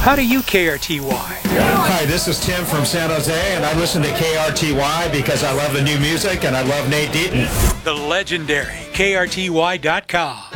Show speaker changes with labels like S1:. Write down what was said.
S1: How do you KRTY?
S2: Hi, this is Tim from San Jose, and I listen to KRTY because I love the new music and I love Nate Deaton.
S1: The legendary KRTY.com.